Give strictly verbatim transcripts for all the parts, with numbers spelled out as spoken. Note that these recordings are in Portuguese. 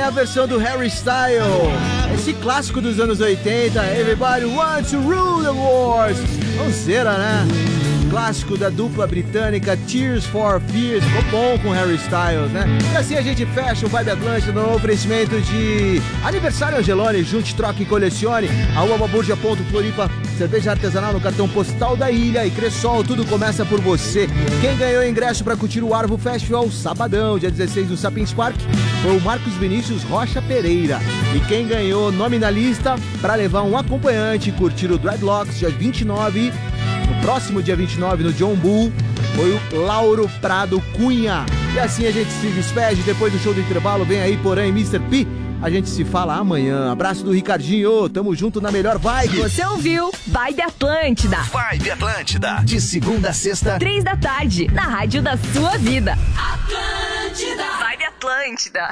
a versão do Harry Styles, esse clássico dos anos oitenta, Everybody Wants to Rule the World. Sonzeira, né? Clássico da dupla britânica Tears for Fears, ficou bom com Harry Styles, né? E assim a gente fecha o Vibe Atlântida no oferecimento de Aniversário Angeloni, junte, troque e colecione, arroba Balbúrdia ponto Floripa, cerveja artesanal no cartão postal da ilha e Cressol, tudo começa por você. Quem ganhou ingresso para curtir o Arvo Festival, sabadão, dia dezesseis no Sapiens Park, foi o Marcos Vinícius Rocha Pereira. E quem ganhou nome na lista para levar um acompanhante e curtir o Dreadlocks, dia vinte e nove, no próximo dia vinte e nove, no John Bull, foi o Lauro Prado Cunha. E assim a gente se despede, depois do show do intervalo, vem aí Porã e mister P. A gente se fala amanhã. Abraço do Ricardinho, tamo junto na melhor vibe. Você ouviu Vibe Atlântida. Vibe Atlântida, de segunda a sexta, três da tarde, na rádio da sua vida. Atlântida. Vibe Atlântida.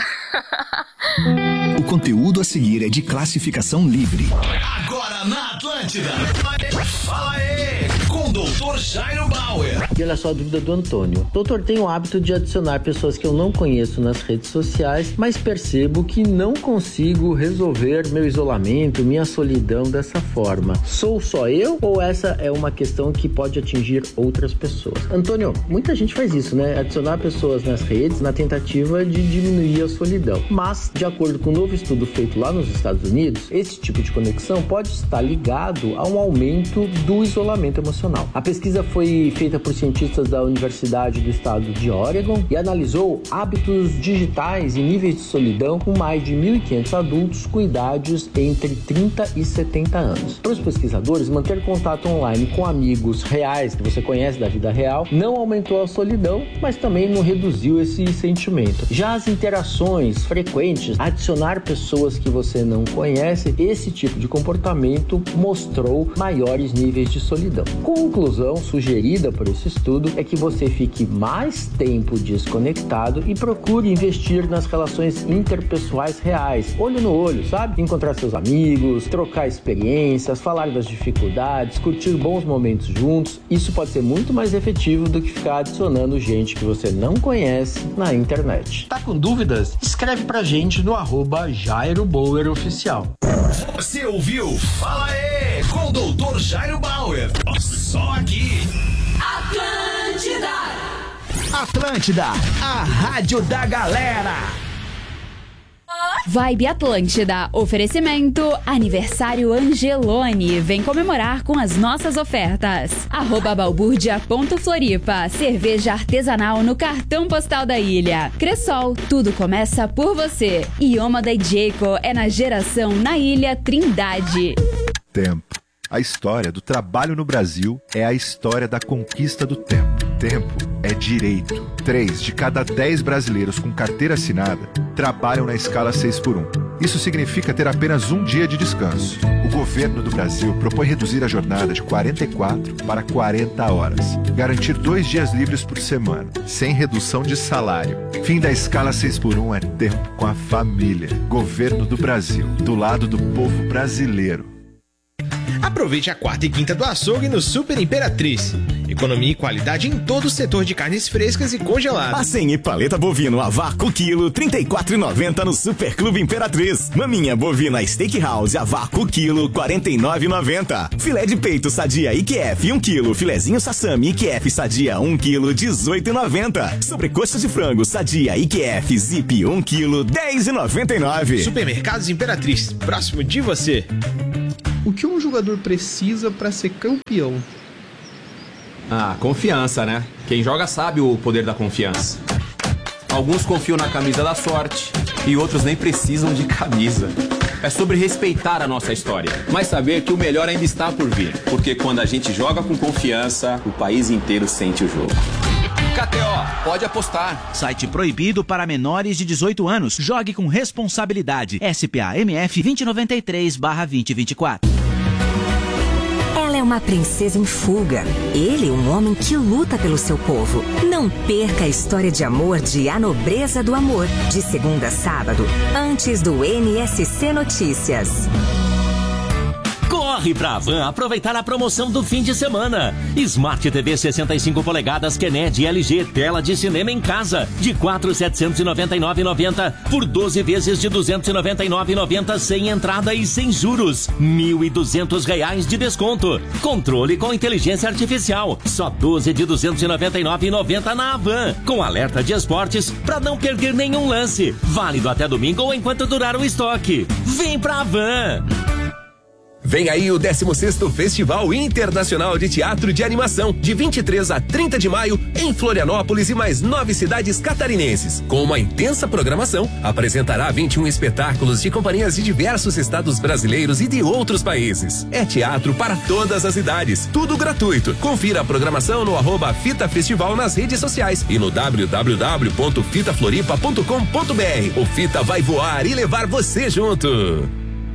O conteúdo a seguir é de classificação livre. Agora na Atlântida, fala aí, com o doutor Jairo Bauer. E olha só a dúvida do Antônio. Doutor, tenho o hábito de adicionar pessoas que eu não conheço nas redes sociais, mas percebo que não consigo resolver meu isolamento, minha solidão dessa forma. Sou só eu ou essa é uma questão que pode atingir outras pessoas? Antônio, muita gente faz isso, né? Adicionar pessoas nas redes na tentativa de diminuir a solidão. Mas, de acordo com um novo estudo feito lá nos Estados Unidos, esse tipo de conexão pode estar ligado a um aumento do isolamento emocional. A pesquisa foi feita por cientistas da Universidade do Estado de Oregon e analisou hábitos digitais e níveis de solidão com mais de mil e quinhentos adultos com idades entre trinta e setenta anos. Para os pesquisadores, manter contato online com amigos reais que você conhece da vida real não aumentou a solidão, mas também não reduziu esse sentimento. Já as interações frequentes, adicionar pessoas que você não conhece, esse tipo de comportamento mostrou maiores níveis de solidão. Conclusão sugerida por esse estudo é que você fique mais tempo desconectado e procure investir nas relações interpessoais reais, olho no olho, sabe? Encontrar seus amigos, trocar experiências, falar das dificuldades, curtir bons momentos juntos. Isso pode ser muito mais efetivo do que ficar adicionando gente que você não conhece na internet. Tá com dúvidas? Escreve pra gente no arroba Jairo Bauer Oficial. Você ouviu? Fala aí, com o doutor Jairo Bauer. Só aqui. Atlântida. Atlântida, a rádio da galera. Vibe Atlântida, oferecimento Aniversário Angeloni, vem comemorar com as nossas ofertas. Arroba Balbúrdia ponto Floripa, cerveja artesanal no cartão postal da ilha. Cressol, tudo começa por você. Ioma da Jayco é na geração na Ilha Trindade. Tempo. A história do trabalho no Brasil é a história da conquista do tempo. Tempo é direito. Três de cada dez brasileiros com carteira assinada trabalham na escala seis por um. Isso significa ter apenas um dia de descanso. O governo do Brasil propõe reduzir a jornada de quarenta e quatro para quarenta horas. Garantir dois dias livres por semana, sem redução de salário. Fim da escala seis por um é tempo com a família. Governo do Brasil, do lado do povo brasileiro. Aproveite a quarta e quinta do açougue no Super Imperatriz. Economia e qualidade em todo o setor de carnes frescas e congeladas. Acém e paleta bovino a vácuo quilo, trinta e quatro reais e noventa centavos no Super Clube Imperatriz. Maminha bovina Steakhouse a vácuo quilo, quarenta e nove reais e noventa centavos. Filé de peito sadia I Q F um quilo, filezinho sassami I Q F sadia um quilo, dezoito reais e noventa centavos. Sobrecoxa de frango sadia I Q F Zip um quilo, dez reais e noventa e nove centavos. Supermercados Imperatriz, próximo de você. O que um jogador precisa para ser campeão? Ah, confiança, né? Quem joga sabe o poder da confiança. Alguns confiam na camisa da sorte e outros nem precisam de camisa. É sobre respeitar a nossa história, mas saber que o melhor ainda está por vir. Porque quando a gente joga com confiança, o país inteiro sente o jogo. K T O, pode apostar. Site proibido para menores de dezoito anos. Jogue com responsabilidade. S P A M F vinte noventa e três barra vinte vinte e quatro. Ela é uma princesa em fuga. Ele, um homem que luta pelo seu povo. Não perca a história de amor de A Nobreza do Amor. De segunda a sábado, antes do N S C Notícias. Corre pra Havan aproveitar a promoção do fim de semana. Smart T V sessenta e cinco polegadas Kened L G, tela de cinema em casa, de quatro mil setecentos e noventa e nove reais e noventa centavos por doze vezes de duzentos e noventa e nove reais e noventa centavos sem entrada e sem juros. mil e duzentos reais de desconto. Controle com inteligência artificial, só doze de duzentos e noventa e nove reais e noventa centavos na Havan, com alerta de esportes para não perder nenhum lance. Válido até domingo ou enquanto durar o estoque. Vem pra Havan! Vem aí o décimo sexto Festival Internacional de Teatro de Animação, de vinte e três a trinta de maio, em Florianópolis e mais nove cidades catarinenses. Com uma intensa programação, apresentará vinte e um espetáculos de companhias de diversos estados brasileiros e de outros países. É teatro para todas as idades, tudo gratuito. Confira a programação no arroba Fita Festival nas redes sociais e no w w w ponto fita floripa ponto com ponto b r. O Fita vai voar e levar você junto.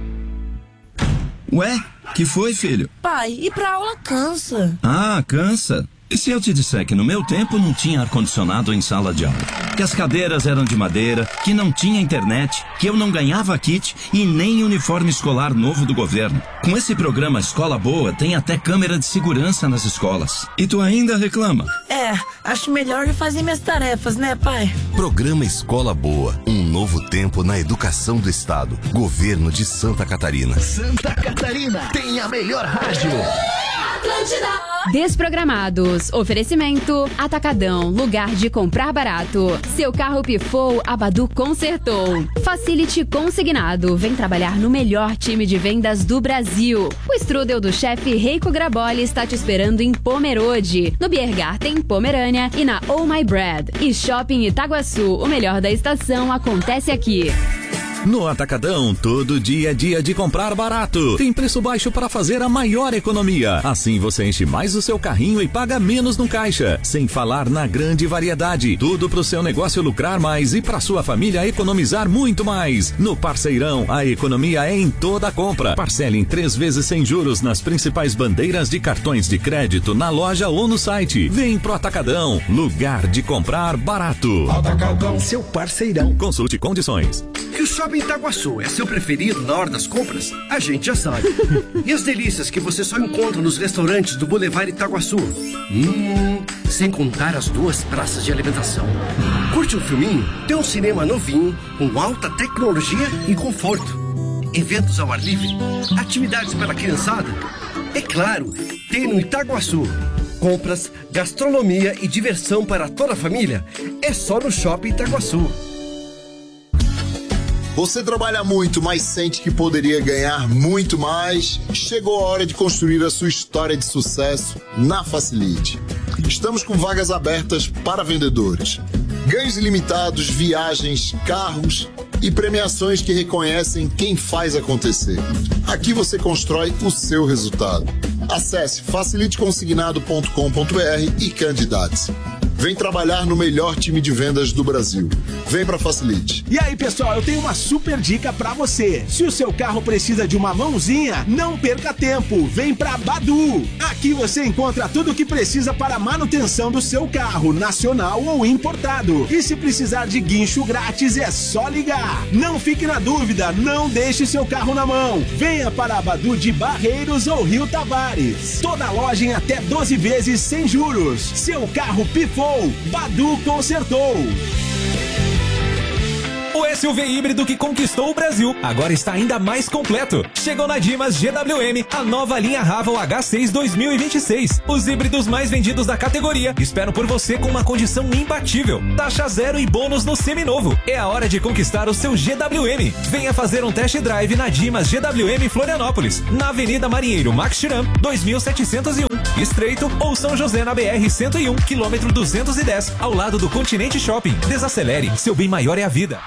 Ué, que foi, filho? Pai, ir pra aula cansa. Ah, cansa? E se eu te disser que no meu tempo não tinha ar-condicionado em sala de aula? Que as cadeiras eram de madeira, que não tinha internet, que eu não ganhava kit e nem uniforme escolar novo do governo. Com esse programa Escola Boa, tem até câmera de segurança nas escolas. E tu ainda reclama? É, acho melhor eu fazer minhas tarefas, né, pai? Programa Escola Boa, um novo tempo na educação do estado. Governo de Santa Catarina. Santa Catarina tem a melhor rádio. Atlântida. Desprogramados. Oferecimento Atacadão, lugar de comprar barato. Seu carro pifou, a Badu consertou. Facility Consignado, vem trabalhar no melhor time de vendas do Brasil. O strudel do chefe Reiko Graboli está te esperando em Pomerode, no Biergarten Pomerânia e na Oh My Bread. E Shopping Itaguaçu, o melhor da estação acontece aqui. No Atacadão, todo dia é dia de comprar barato. Tem preço baixo para fazer a maior economia. Assim você enche mais o seu carrinho e paga menos no caixa. Sem falar na grande variedade. Tudo para o seu negócio lucrar mais e para sua família economizar muito mais. No Parceirão, a economia é em toda a compra. Parcele em três vezes sem juros nas principais bandeiras de cartões de crédito na loja ou no site. Vem pro Atacadão, lugar de comprar barato. Atacadão, seu parceirão. Consulte condições. Que o Shopping Itaguaçu é seu preferido na hora das compras? A gente já sabe. E as delícias que você só encontra nos restaurantes do Boulevard Itaguaçu? Hum, sem contar as duas praças de alimentação. Curte um filminho? Tem um cinema novinho, com alta tecnologia e conforto. Eventos ao ar livre? Atividades para a criançada? É claro, tem no Itaguaçu. Compras, gastronomia e diversão para toda a família? É só no Shopping Itaguaçu. Você trabalha muito, mas sente que poderia ganhar muito mais? Chegou a hora de construir a sua história de sucesso na Facilite. Estamos com vagas abertas para vendedores. Ganhos ilimitados, viagens, carros e premiações que reconhecem quem faz acontecer. Aqui você constrói o seu resultado. Acesse facilite consignado ponto com ponto b r e candidate-se. Vem trabalhar no melhor time de vendas do Brasil. Vem pra Facilite. E aí, pessoal, eu tenho uma super dica pra você. Se o seu carro precisa de uma mãozinha, não perca tempo. Vem pra Badu. Aqui você encontra tudo o que precisa para a manutenção do seu carro, nacional ou importado. E se precisar de guincho grátis, é só ligar. Não fique na dúvida, não deixe seu carro na mão. Venha para a Badu de Barreiros ou Rio Tavares. Toda loja em até doze vezes sem juros. Seu carro pifou, Badu consertou. O S U V híbrido que conquistou o Brasil agora está ainda mais completo. Chegou na Dimas G W M a nova linha Raval H seis dois mil e vinte e seis. Os híbridos mais vendidos da categoria esperam por você com uma condição imbatível. Taxa zero e bônus no seminovo. É a hora de conquistar o seu G W M. Venha fazer um test drive na Dimas G W M Florianópolis, na Avenida Marinheiro Max Chiram, dois mil setecentos e um, Estreito, ou São José na B R cento e um, quilômetro duzentos e dez, ao lado do Continente Shopping. Desacelere, seu bem maior é a vida.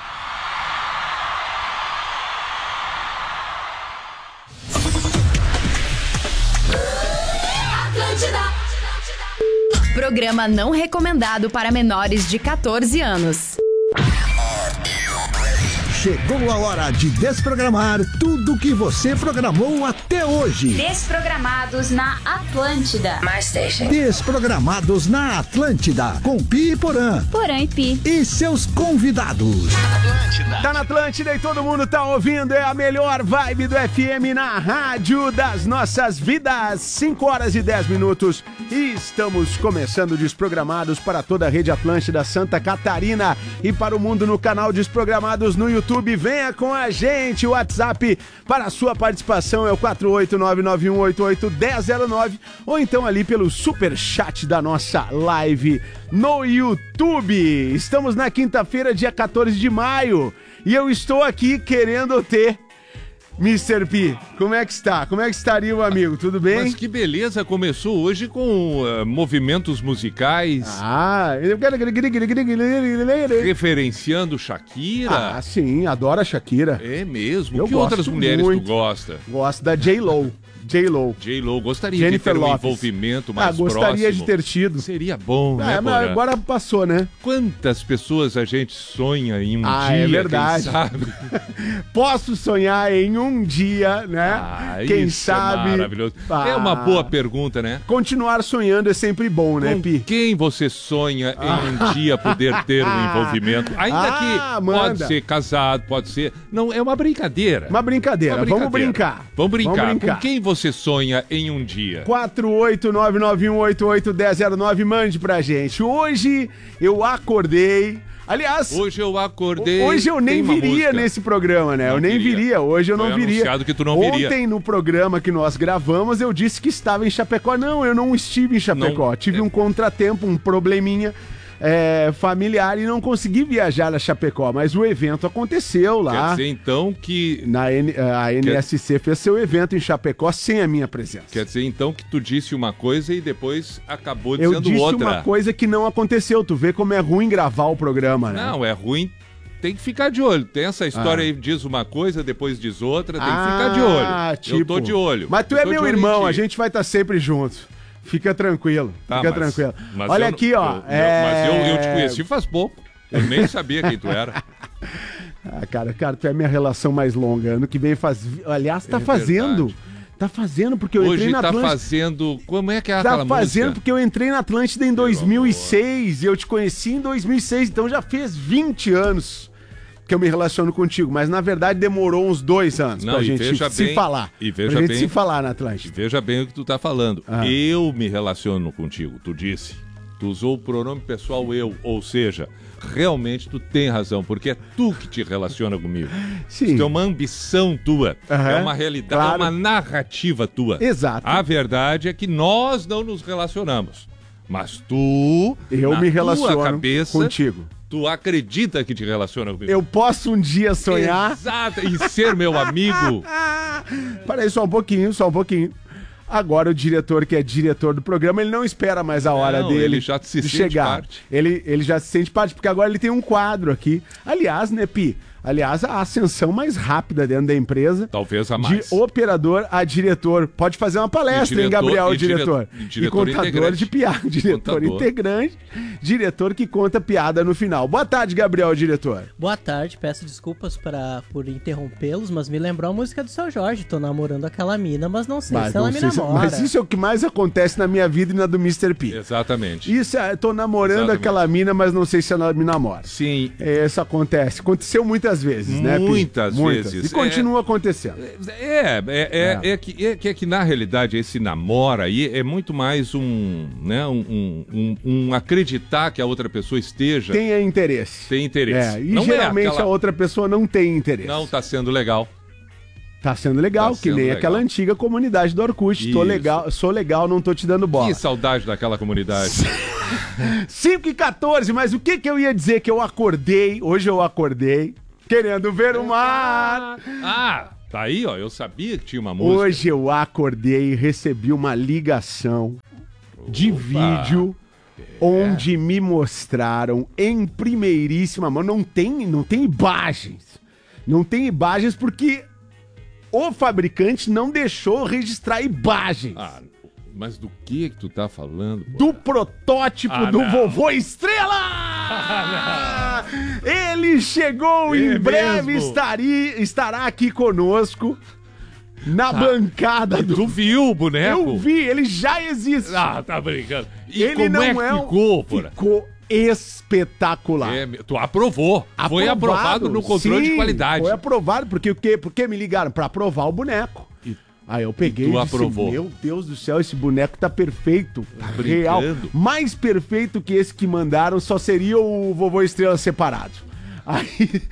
Programa não recomendado para menores de quatorze anos. Chegou a hora de desprogramar tudo que você programou até hoje. Desprogramados na Atlântida. My station. Desprogramados na Atlântida, com Pi e Porã. Porã e Pi. E seus convidados. Atlântida. Tá na Atlântida e todo mundo tá ouvindo. É a melhor vibe do F M na rádio das nossas vidas. cinco horas e dez minutos. E estamos começando Desprogramados para toda a rede Atlântida Santa Catarina e para o mundo no canal Desprogramados no YouTube. Venha com a gente. O WhatsApp para a sua participação é o quatro oito nove nove um oito oito um zero zero nove ou então ali pelo superchat da nossa live no YouTube. Estamos na quinta-feira, dia quatorze de maio, e eu estou aqui querendo ter mister P. Como é que está? Como é que estaria o amigo? Tudo bem? Mas que beleza, começou hoje com uh, movimentos musicais. Ah, referenciando Shakira. Ah, sim, adoro a Shakira. É mesmo? Eu que outras gosto mulheres muito. tu gosta? Gosto da J-Lo. J-Lo. J-Lo, gostaria Jennifer de ter um Lopez. envolvimento mais ah, gostaria próximo. de ter tido. Seria bom, ah, né, mas Porã? agora passou, né? Quantas pessoas a gente sonha em um ah, dia, é verdade. quem sabe? Posso sonhar em um dia, né? Ah, quem isso sabe? É maravilhoso. Ah, é uma boa pergunta, né? Continuar sonhando é sempre bom, né, Com Pi? quem você sonha em um dia poder ter um envolvimento? Ainda ah, que manda. pode ser casado, pode ser... Não, é uma brincadeira. Uma brincadeira. Uma Vamos brincar. Vamos brincar. Vamos brincar. Com quem você sonha em um dia? quatro oito nove nove um oito oito um zero zero nove, mande pra gente. Hoje eu acordei... Aliás... Hoje eu acordei... Hoje eu nem viria nesse programa, né? Não eu nem viria. viria. Hoje eu Foi não viria. anunciado que tu não viria. Ontem no programa que nós gravamos, eu disse que estava em Chapecó. Não, eu não estive em Chapecó. Não, Tive é... um contratempo, um probleminha é, familiar e não consegui viajar a Chapecó. Mas o evento aconteceu lá. Quer dizer, então, que... Na N, a N S C Quer... fez seu evento em Chapecó sem a minha presença. Quer dizer, então, que tu disse uma coisa e depois acabou dizendo outra. Eu disse outra. uma coisa que não aconteceu. Tu vê como é ruim gravar o programa, né? Não, é ruim. Tem que ficar de olho. Tem essa história ah. aí, diz uma coisa, depois diz outra, tem ah, que ficar de olho. Tipo... Eu tô de olho. Mas tu eu é meu irmão, a gente vai estar tá sempre junto. Fica tranquilo, tá, fica mas, tranquilo. Mas Olha eu, aqui, ó. Eu, é... Mas eu, eu te conheci faz pouco. Eu nem sabia quem tu era. Ah, cara, cara, tu é a minha relação mais longa. Ano que vem faz... Aliás, tá é fazendo... Verdade. Tá fazendo, porque eu Hoje entrei na tá Atlântida. fazendo... Como é que é tá aquela música? Tá fazendo porque eu entrei na Atlântida em dois mil e seis e eu te conheci em dois mil e seis, então já fez vinte anos que eu me relaciono contigo, mas na verdade demorou uns dois anos Não, pra gente se bem, falar. E veja pra gente bem, se falar na Atlântida. Veja bem o que tu tá falando. Ah. Eu me relaciono contigo, tu disse. Tu usou o pronome pessoal eu, ou seja... Realmente tu tem razão, porque é tu que te relaciona comigo. Sim. Isso é uma ambição tua, uhum, é uma realidade, claro. É uma narrativa tua. Exato. A verdade é que nós não nos relacionamos, mas tu, eu na me relaciono tua cabeça, contigo. Tu acredita que te relaciona comigo. Eu posso um dia sonhar... Exato, e ser meu amigo. Peraí, só um pouquinho, só um pouquinho. Agora o diretor, que é diretor do programa, ele não espera mais a hora não, dele ele já se de sente chegar. Parte. Ele, ele já se sente parte, porque agora ele tem um quadro aqui. Aliás, né, Pi? Aliás, a ascensão mais rápida dentro da empresa. Talvez a mais. De operador a diretor. Pode fazer uma palestra, diretor, hein, Gabriel, e diretor? Dire... diretor e contador integrante. de piada. Diretor contador. integrante. Diretor que conta piada no final. Boa tarde, Gabriel, diretor. Boa tarde, peço desculpas pra, por interrompê-los, mas me lembrou a música do Seu Jorge. Tô namorando aquela mina, mas não sei mas se ela me namora. Se... Mas isso é o que mais acontece na minha vida e na do mister P. Exatamente. Isso é, tô namorando Exatamente. aquela mina, mas não sei se ela me namora. Sim. É, isso acontece. Aconteceu muitas vezes, né, Pi? Muitas, Muitas vezes. E continua é, acontecendo. É, é, é, é. É, que, é, que, é que na realidade esse namoro aí é muito mais um, né, um, um, um acreditar que a outra pessoa esteja... Tenha interesse. Tem interesse. É, e não geralmente é aquela... a outra pessoa não tem interesse. Não, tá sendo legal. Tá sendo legal, tá que sendo nem legal. aquela antiga comunidade do Orkut. Tô legal, sou legal, não tô te dando bola. Que saudade daquela comunidade. cinco e quatorze, mas o que que eu ia dizer? Que eu acordei, hoje eu acordei... Querendo ver o mar. Ah, tá aí, ó. Eu sabia que tinha uma música. Hoje eu acordei e recebi uma ligação Opa. de vídeo é. onde me mostraram em primeiríssima mão. Não tem, não tem imagens. Não tem imagens porque o fabricante não deixou registrar imagens. Ah, mas do que que tu tá falando? Pô? Do protótipo ah, do não. Vovô Estrela! Ah, ele chegou, É em breve mesmo. estaria, estará aqui conosco na Ah, bancada do... Tu viu o boneco? Eu vi, ele já existe. Ah, tá brincando. E ele como não é que é um- ficou, porra? Ficou espetacular. É, tu aprovou. Foi aprovado no controle sim, de qualidade. Foi aprovado, porque o quê? Porque me ligaram pra aprovar o boneco. Aí eu peguei tu e disse, aprovou. meu Deus do céu, esse boneco tá perfeito. Tá brincando. real. Mais perfeito que esse que mandaram só seria o Vovô Estrela separado. Aí,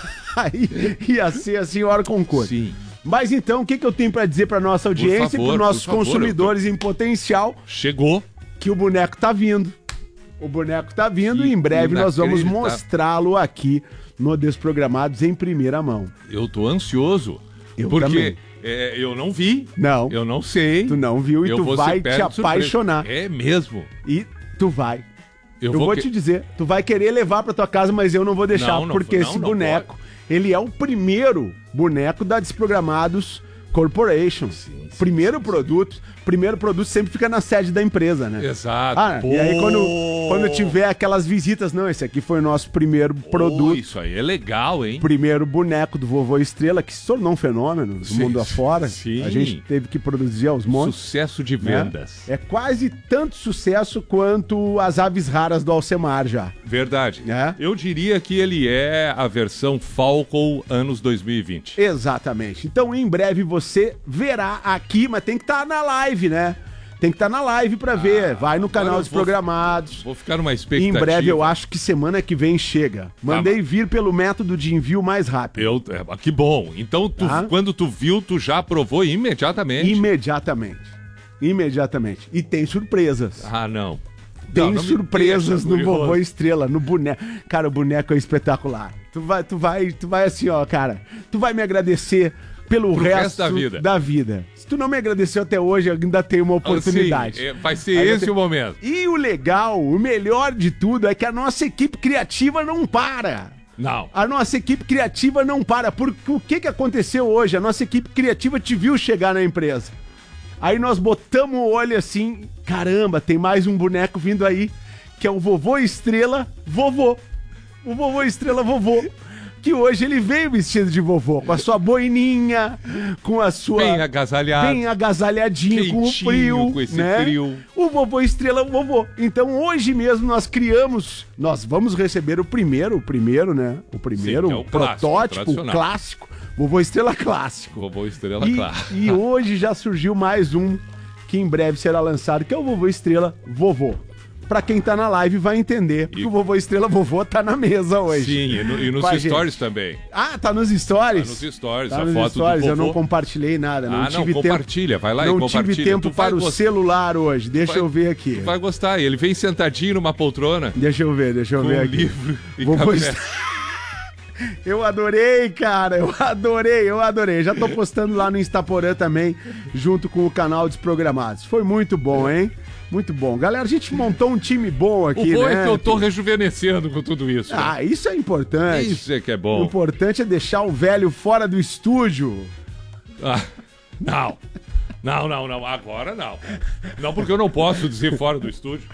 aí ia ser a senhora Concordo. Sim. Mas então, o que, que eu tenho pra dizer pra nossa audiência favor, e pros nossos por favor, consumidores em potencial? Chegou. Que o boneco tá vindo. O boneco tá vindo e em breve nós vamos inacreditável. mostrá-lo aqui no Desprogramados em primeira mão. Eu tô ansioso. Eu porque também. é, eu não vi. Não. Eu não sei. Tu não viu e Eu tu vou vai ser te pego de surpresa. apaixonar. É mesmo. E tu vai. Eu Eu, vou vou, que- te dizer, tu vai querer levar pra tua casa, mas eu não vou deixar, Não, não, porque não, esse não boneco, ele é o primeiro boneco da Desprogramados Corporation. Primeiro produto, primeiro produto sempre fica na sede da empresa, né? Exato. Ah, Pô. e aí quando, quando tiver aquelas visitas, não, esse aqui foi o nosso primeiro produto. Isso aí é legal, hein? Primeiro boneco do Vovô Estrela, que se tornou um fenômeno do Sim, mundo afora. sim. A gente teve que produzir aos montes. Sucesso de né? vendas. É quase tanto sucesso quanto as aves raras do Alcemar já. Verdade. É? Eu diria que ele é a versão Falcon anos dois mil e vinte. Exatamente. Então, em breve você verá aqui, mas tem que estar na live, né? Tem que estar na live pra ver. Vai no canal eu dos vou- programados. Vou ficar numa Em expectativa. breve, eu acho que semana que vem chega. Mandei vir pelo método de envio mais rápido. Eu, é, que bom. Então, tu- Tá? quando tu viu, tu já aprovou imediatamente. Imediatamente. Imediatamente. E tem surpresas. Ah, não. Tem Não, não me surpresas deixa no curioso. Vovô Estrela, no boneco. Cara, o boneco é espetacular. Tu vai, tu vai, tu vai assim, ó, cara. Tu vai me agradecer pelo Pro resto, resto da vida. da vida. Se tu não me agradeceu até hoje, ainda tem uma oportunidade. Sim, é, vai ser Ainda esse tem- o momento. E o legal, o melhor de tudo é que a nossa equipe criativa não para. Não. A nossa equipe criativa não para. Porque o que, que aconteceu hoje? A nossa equipe criativa te viu chegar na empresa. Aí nós botamos o olho assim, caramba, tem mais um boneco vindo aí, que é o Vovô Estrela Vovô. O Vovô Estrela Vovô. Que hoje ele veio vestido de vovô, com a sua boininha, com a sua... Bem agasalhado. Bem agasalhadinho, com o Quentinho, frio, com esse né? frio. O Vovô Estrela Vovô. Então hoje mesmo nós criamos, nós vamos receber o primeiro, o primeiro, né? O primeiro Sim, que é o clássico, protótipo, o tradicional. clássico. Vovô Estrela Clássico. Vovô Estrela, E, claro. e hoje já surgiu mais um que em breve será lançado, que é o Vovô Estrela Vovô. Pra quem tá na live vai entender, porque o Vovô Estrela Vovô tá na mesa hoje. Sim, e, no- e nos Com a gente. stories também. Ah, tá nos stories? Tá nos stories, Tá a nos foto stories, do eu não vovô. compartilhei nada. Não Ah, não, tive compartilha, tempo, vai lá e não compartilha. tive tempo Tu vai para o gost- celular hoje, deixa Vai- eu ver aqui. Tu vai gostar, ele vem sentadinho numa poltrona. Deixa eu ver, deixa eu com ver um aqui. livro e Vovô café. Est- Eu adorei, cara, eu adorei, eu adorei. Já tô postando lá no Instaporã também, junto com o canal Desprogramados. Foi muito bom, hein? Muito bom. Galera, a gente montou um time bom aqui, O bom né? é que eu tô rejuvenescendo com tudo isso. né? Ah, isso é importante. Isso é que é O bom. importante é deixar o velho fora do estúdio. Ah, não. Não, não, não. Agora não. Não, porque eu não posso dizer fora do estúdio.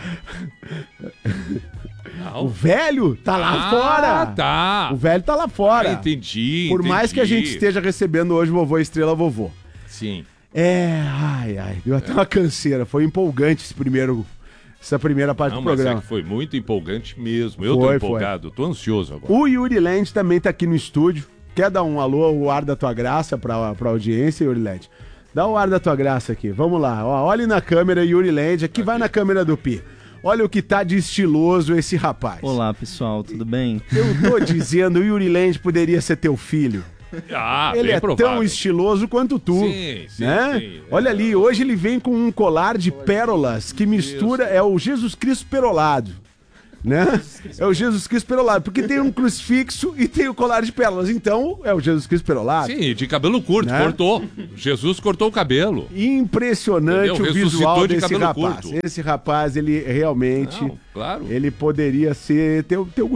Não. O velho tá lá Ah, fora. tá. O velho tá lá fora. Ah, entendi, Por mais entendi. que a gente esteja recebendo hoje Vovô Estrela Vovô. Sim. É, ai, ai, deu até uma canseira. Foi empolgante esse primeiro, essa primeira parte Não, do mas é programa. que foi muito empolgante mesmo. Eu tô Foi, empolgado, eu tô ansioso agora. O Yuri Land também tá aqui no estúdio. Quer dar um alô, o ar da tua graça pra, pra audiência, Yuri Land? Dá o ar da tua graça aqui. Vamos lá. Ó, olhe na câmera, Yuri Land. Aqui vai na câmera do Pi. Olha o que tá de estiloso esse rapaz. Olá, pessoal, tudo bem? Eu tô dizendo, o Yuri Land poderia ser teu filho. Ah, Ele bem é provável. tão estiloso quanto tu. Sim, sim, né? sim. Olha ali, hoje ele vem com um colar de pérolas que mistura, é o Jesus Cristo perolado. Né? É o Jesus Cristo perolado, porque tem um crucifixo e tem o colar de pérolas. Então, é o Jesus Cristo perolado. Sim, de cabelo curto, Né? cortou. Jesus cortou o cabelo. Impressionante Entendeu? o visual Ressuscitou de desse cabelo rapaz. curto. Esse rapaz, ele realmente. Não, claro. Ele poderia ser teu, teu guri.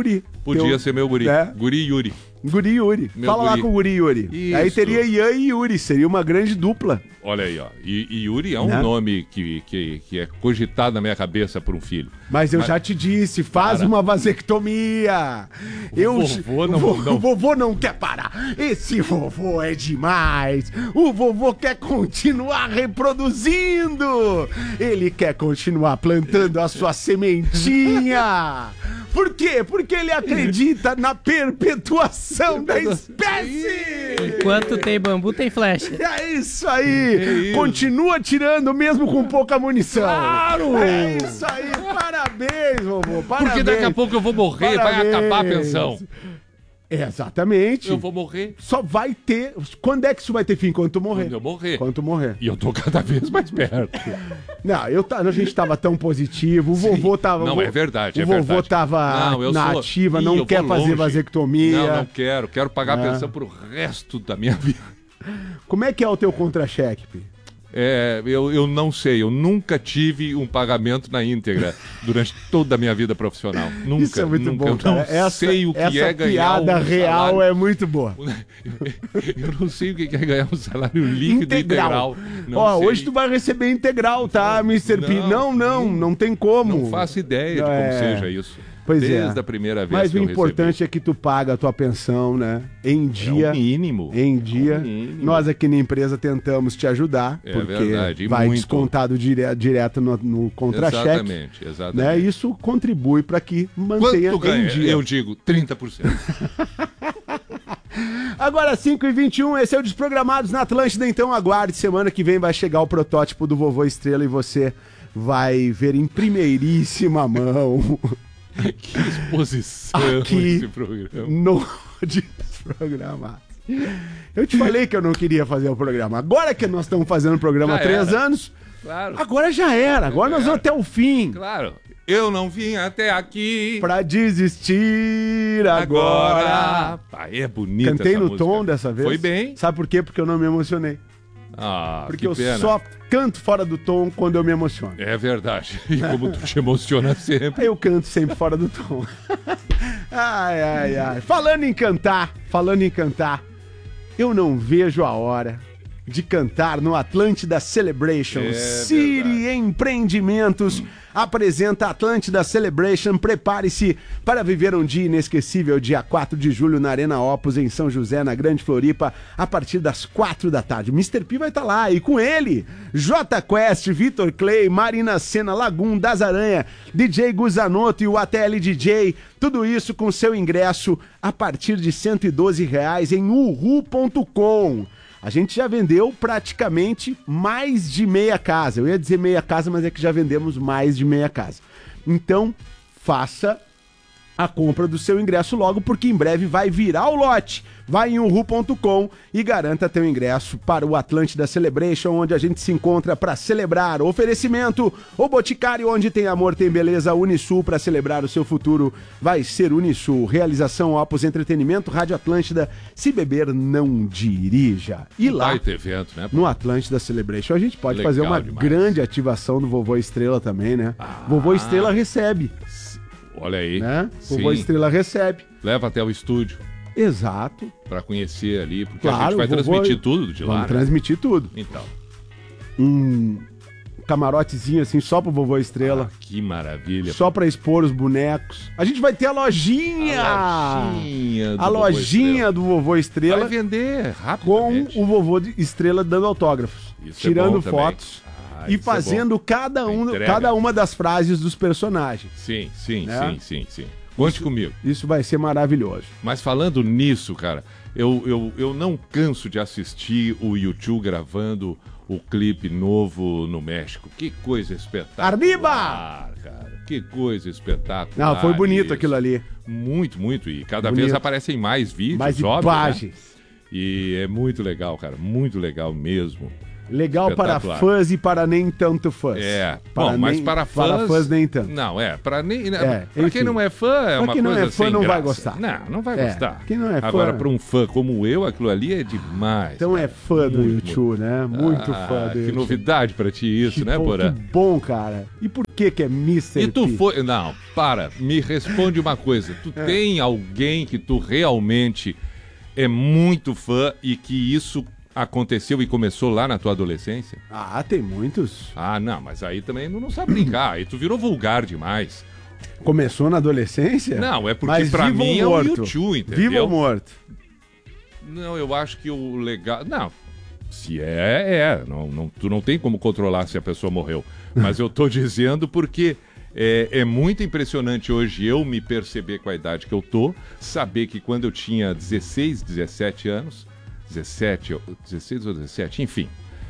Podia teu- ser meu guri. É. Guri Yuri. Guri Yuri. Meu Fala lá guri. com o Guri Yuri. Isso. Aí teria Ian e Yuri, seria uma grande dupla. Olha aí, ó. E, e Yuri é um Né? nome que, que, que é cogitado na minha cabeça por um filho. Mas eu já te disse, faz uma vasectomia. Eu, vovô não- o vo- não- o vovô não quer parar. Esse vovô é demais. O vovô quer continuar reproduzindo. Ele quer continuar plantando a sua sementinha. Por quê? Porque ele acredita na perpetuação da espécie. Enquanto tem bambu, tem flecha. É isso aí! Continua tirando mesmo com pouca munição. Claro! É isso aí! Parabéns, vovô! Parabéns! Porque daqui a pouco eu vou morrer, vai Parabéns. acabar a pensão. Exatamente. Eu vou morrer. Só vai ter... Quando é que isso vai ter fim? Quando tu morrer. Quando eu morrer. Quando tu morrer. E eu tô cada vez mais perto. Não, eu ta- a gente tava tão positivo, o vovô tava... Não, o- é verdade, O é vovô verdade. tava Não, eu na sou- ativa, Ih, não eu quer vou fazer longe. vasectomia. Não, não quero. Quero pagar É. a pensão pro resto da minha vida. Como é que é o teu contra-cheque, Pi? É, eu, eu não sei, eu nunca tive um pagamento na íntegra durante toda a minha vida profissional. Nunca, Isso é muito nunca. bom, Eu cara. não Essa, sei o que essa é ganhar piada um real salário. é muito boa. Eu não sei o que é ganhar um salário líquido integral. Não Ó, sei. hoje tu vai receber integral, tá, mister P? Não, não, não tem como. Não faço ideia de como É. seja isso. Pois Desde é. a primeira vez Mas que o eu importante é que tu paga a tua pensão, né? Em dia. É o mínimo. Em dia. É o mínimo. Nós aqui na empresa tentamos te ajudar, É porque verdade, e vai muito. descontado dire direto no, no contra-cheque. Exatamente, exatamente. Né? Isso contribui para que mantenha Quanto ganha? em dia. Eu digo trinta por cento. Agora, cinco e vinte e um, esse é o Desprogramados na Atlântida, então aguarde, semana que vem vai chegar o protótipo do Vovô Estrela e você vai ver em primeiríssima mão Que exposição aqui esse programa. no Desprogramados. Eu te falei que eu não queria fazer o programa. Agora que nós estamos fazendo o programa há Já três era. anos, Claro. agora já era. Agora Já nós vamos era. até o fim. Claro. Eu não vim até aqui Pra desistir agora. agora. Ah, é bonita Cantei essa no música. tom dessa vez. Foi bem. Sabe por quê? Porque eu não me emocionei. Ah, Porque que eu pena. só canto fora do tom quando eu me emociono. É verdade. E como tu te emociona sempre. Eu canto sempre fora do tom. Ai, ai, ai. Falando em cantar, falando em cantar, eu não vejo a hora de cantar no Atlântida Celebration. É Siri Empreendimentos apresenta Atlântida Celebration. Prepare-se para viver um dia inesquecível, dia quatro de julho, na Arena Opus, em São José, na Grande Floripa, a partir das quatro da tarde. mister P vai estar lá, e com ele, J Quest, Vitor Clay, Marina Sena, Lagum, Das Aranha, D J Guzanoto e o A T L D J. Tudo isso com seu ingresso a partir de cento e doze reais em uhu ponto com. A gente já vendeu praticamente mais de meia casa. Eu ia dizer meia casa, mas é que já vendemos mais de meia casa. Então, faça a compra do seu ingresso logo, porque em breve vai virar o lote. Vai em uhu ponto com e garanta teu ingresso para o Atlântida Celebration, onde a gente se encontra para celebrar. Oferecimento, o Boticário, onde tem amor, tem beleza. Unisul, para celebrar o seu futuro, vai ser Unisul. Realização Opus Entretenimento, Rádio Atlântida. Se beber, não dirija. E lá, Vai ter evento, né? no Atlântida Celebration, a gente pode Legal fazer uma demais. grande ativação do Vovô Estrela também, né? Vovô Estrela recebe, Olha aí. né? Sim. Vovô Estrela recebe. Leva até o estúdio Exato. pra conhecer ali, porque a Claro, gente vai vovô- transmitir tudo de lá. Vamos né? transmitir tudo. Então. Um camarotezinho assim, só pro Vovô Estrela. Ah, que maravilha. Só pra expor os bonecos. A gente vai ter a lojinha! A lojinha do A Vovô lojinha Estrela. do Vovô Estrela. Vai vender com rapidamente. o Vovô de Estrela dando autógrafos. Isso é tirando bom também. fotos. Ah, e isso é fazendo bom. cada, um, Entrega. cada uma das frases dos personagens. Sim, sim, Né? sim, sim, sim. Conte comigo. Isso vai ser maravilhoso. Mas falando nisso, cara, eu, eu, eu não canso de assistir o YouTube gravando o clipe novo no México. Que coisa espetacular. Arriba! Cara, que coisa espetacular. Não, foi bonito isso. aquilo ali. Muito, muito. E cada Bonito. vez aparecem mais vídeos, Mais óbvio, né? imagens. E é muito legal, cara. Muito legal mesmo. Legal para fãs e para nem tanto fãs. É, para bom, mas nem, para fãs... Para fãs nem tanto. Não, é, para nem... É, para quem não é fã, é uma quem não coisa é fã sem não graça. vai gostar. Não, não vai É, gostar. quem não é fã- Agora, para um fã como eu, aquilo ali é demais. Então é fã do Muito, YouTube, né? Muito Ah, fã do que YouTube. novidade para ti isso, Que né, bom, Porã? que bom, cara. E por que que é mister E tu P? foi... Não, para, me responde uma coisa. Tu É. tem alguém que tu realmente é muito fã e que isso aconteceu e começou lá na tua adolescência? Ah, tem muitos. Ah, não, mas aí também não, não sabe brincar. Aí tu virou vulgar demais. Começou na adolescência? Não, é porque Mas pra vivo mim ou morto? é o YouTube, entendeu? Vivo ou morto? Não, eu acho que o legal... Não, se é, é. Não, não, tu não tem como controlar se a pessoa morreu. Mas eu tô dizendo porque... É, é muito impressionante hoje eu me perceber com a idade que eu tô, saber que quando eu tinha dezesseis, dezessete anos, dezessete, dezesseis ou dezessete, enfim,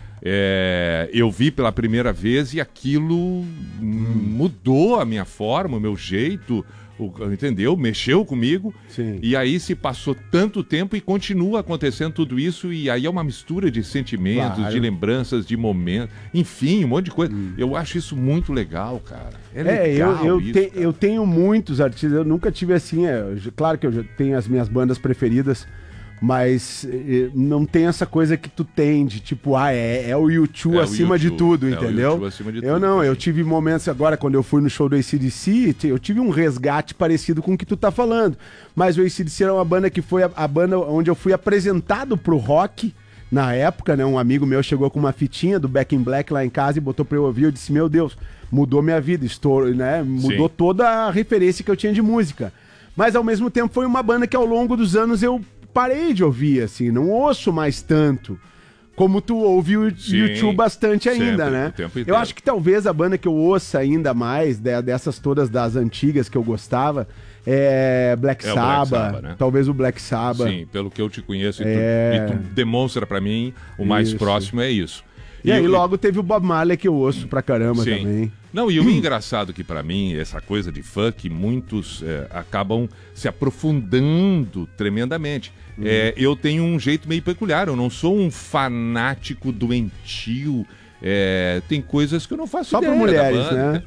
é, eu vi pela primeira vez e aquilo hum. mudou a minha forma, o meu jeito, o, entendeu? Mexeu comigo. Sim. E aí se passou tanto tempo e continua acontecendo tudo isso e aí é uma mistura de sentimentos, Claro. de lembranças, de momentos, enfim, um monte de coisa. Eu acho isso muito legal, cara. É, É, legal eu, eu, isso, te- cara. eu tenho muitos artistas, eu nunca tive assim, é, eu- claro que eu já tenho as minhas bandas preferidas, mas eh, não tem essa coisa que tu tem de tipo, ah, é, é o YouTube É o acima de YouTube, tudo, é o entendeu? YouTube acima de eu tudo, não, eu tive momentos agora, quando eu fui no show do A C D C, te- eu tive um resgate parecido com o que tu tá falando, mas o A C D C era uma banda que foi a, a banda onde eu fui apresentado pro rock. Na época, né, um amigo meu chegou com uma fitinha do Back in Black lá em casa e botou pra eu ouvir. Eu disse, meu Deus, mudou minha vida, estourou, né? Mudou Sim. toda a referência que eu tinha de música. Mas ao mesmo tempo foi uma banda que ao longo dos anos eu parei de ouvir, assim, não ouço mais tanto. Como tu ouve o Sim, YouTube bastante ainda, sempre, né? o tempo Eu inteiro. acho que talvez a banda que eu ouça ainda mais, de- dessas todas das antigas que eu gostava, é Black É o Black Sabbath. Sabbath, né? Talvez o Black Sabbath. Sim, pelo que eu te conheço e tu, É. e tu demonstra pra mim, o mais Isso. próximo é isso. E, aí eu- logo teve o Bob Marley que eu ouço pra caramba Sim. também. Não, e o engraçado que pra mim, essa coisa de funk, muitos é, acabam se aprofundando tremendamente. Hum. É, eu tenho um jeito meio peculiar, eu não sou um fanático doentio. É, tem coisas que eu não faço Só pra ideia da mulheres, banda. né?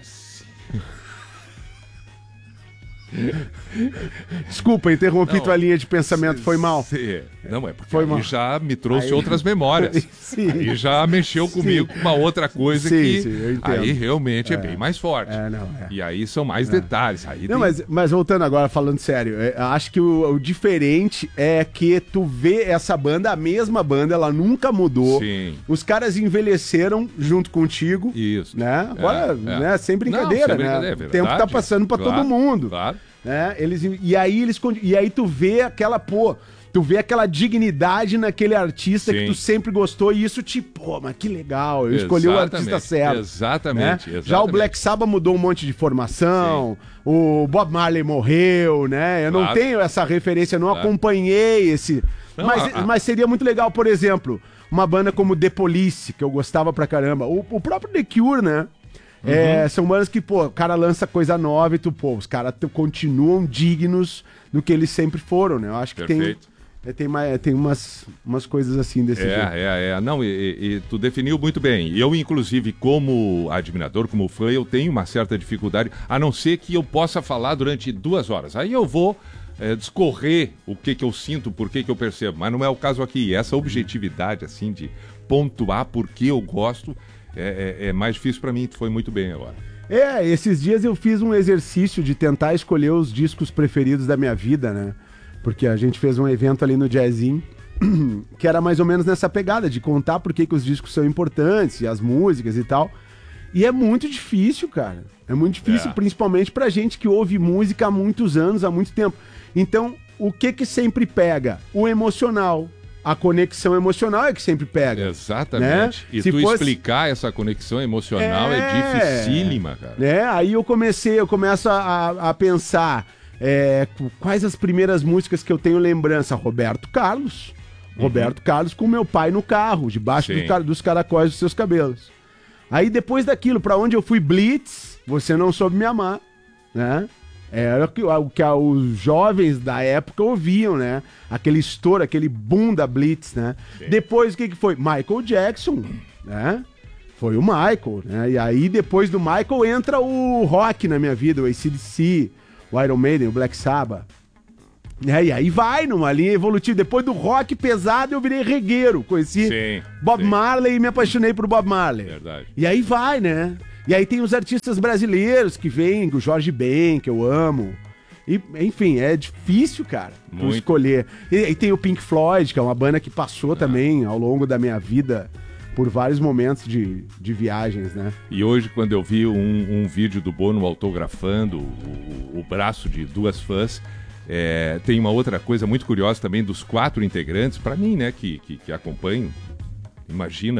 Desculpa, interrompi Não, tua linha de pensamento, foi mal. Cê- Não, é porque Foi aí mal. já me trouxe Aí- outras memórias. Sim. Aí já mexeu Sim. comigo com uma outra coisa Sim, que sim, eu entendo. aí realmente é, É. bem mais forte. É, não, é. E aí são mais detalhes. Aí Não, tem- mas, mas voltando agora, falando sério, é, acho que o, o diferente é que tu vê essa banda, a mesma banda, ela nunca mudou. Sim. Os caras envelheceram junto contigo. Isso. Né? Agora, É, é. né, sem brincadeira, Não, sem né? brincadeira, é o tempo tá verdade. passando pra Claro, todo mundo. Claro. Né? Eles, e aí eles con- e aí tu vê aquela, pô, tu vê aquela dignidade naquele artista que Sim. tu sempre gostou e isso te, pô, mas que legal, eu escolhi o Exatamente, artista certo. exatamente, né? exatamente. Já o Black Sabbath mudou um monte de formação, o Bob Marley morreu, né? Eu não Claro. tenho essa referência, eu não Claro. acompanhei esse. Não, mas, a- a- mas seria muito legal, por exemplo, uma banda como The Police, que eu gostava pra caramba, o, o próprio The Cure, né? É, são bandas que, pô, o cara lança coisa nova e tu, pô, os caras tu- continuam dignos do que eles sempre foram, né? Eu acho que Perfeito. tem, é, tem, mais, tem umas, umas coisas assim desse jeito. É, é, é. Não, e, e- e tu definiu muito bem. Eu, inclusive, como admirador, como fã, eu tenho uma certa dificuldade, a não ser que eu possa falar durante duas horas. Aí eu vou é, discorrer o que que eu sinto, por que que eu percebo. Mas não é o caso aqui. Essa objetividade, assim, de pontuar por que eu gosto, é, é- é mais difícil pra mim. Tu foi muito bem agora. É, esses dias eu fiz um exercício de tentar escolher os discos preferidos da minha vida, né? Porque a gente fez um evento ali no Jazzinho, que era mais ou menos nessa pegada, de contar por que que os discos são importantes, e as músicas e tal. E é muito difícil, cara. É muito difícil, É. principalmente pra gente que ouve música há muitos anos, há muito tempo. Então, o que que sempre pega? O emocional. A conexão emocional é que sempre pega. Exatamente. Né? E Se tu fosse- explicar essa conexão emocional é, É. dificílima, cara. Né? Aí eu comecei, eu começo a, a pensar é, quais as primeiras músicas que eu tenho lembrança. Roberto Carlos. Roberto Carlos com meu pai no carro, debaixo Sim. do ca- dos caracóis dos seus cabelos. Aí depois daquilo, pra onde eu fui, Blitz, Você Não Soube Me Amar, né? Era o que, o que os jovens da época ouviam, né? Aquele estouro, aquele boom da Blitz, né? Sim. Depois, o que, que foi? Michael Jackson, né? Foi o Michael, né? E aí, depois do Michael, entra o rock na minha vida, o A C D C, o Iron Maiden, o Black Sabbath. É, e aí vai numa linha evolutiva. Depois do rock pesado, eu virei regueiro. Conheci sim, Bob sim. Marley e me apaixonei por Bob Marley. Verdade. E aí vai, né? E aí tem os artistas brasileiros que vêm, o Jorge Ben, que eu amo. E, enfim, é difícil, cara, por escolher. E, e tem o Pink Floyd, que é uma banda que passou ah. também ao longo da minha vida por vários momentos de, de viagens, né? E hoje, quando eu vi um, um vídeo do Bono autografando o, o braço de duas fãs, é, tem uma outra coisa muito curiosa também dos quatro integrantes, para mim, né, que, que, que acompanho, imagina,